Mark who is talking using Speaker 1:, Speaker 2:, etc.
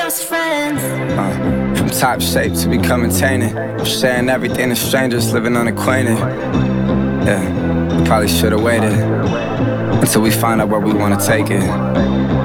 Speaker 1: just friends.
Speaker 2: From top shape to becoming tainted, sharing everything to strangers, living unacquainted. Yeah, probably should've waited until we find out where we wanna take it.